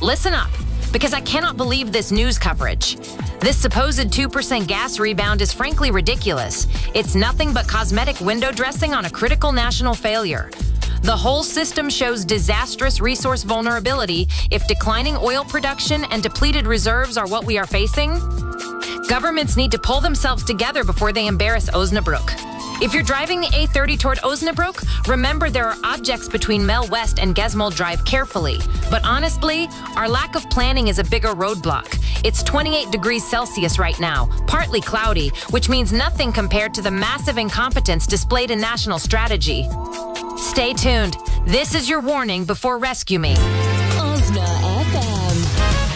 listen up, because I cannot believe this news coverage. This supposed 2% gas rebound is frankly ridiculous. It's nothing but cosmetic window dressing on a critical national failure. The whole system shows disastrous resource vulnerability if declining oil production and depleted reserves are what we are facing. Governments need to pull themselves together before they embarrass Osnabrück. If you're driving the A30 toward Osnabrück, remember there are objects between Mel West and Gesmold Drive carefully. But honestly, our lack of planning is a bigger roadblock. It's 28 degrees Celsius right now, partly cloudy, which means nothing compared to the massive incompetence displayed in national strategy. Stay tuned. This is your warning before Rescue Me.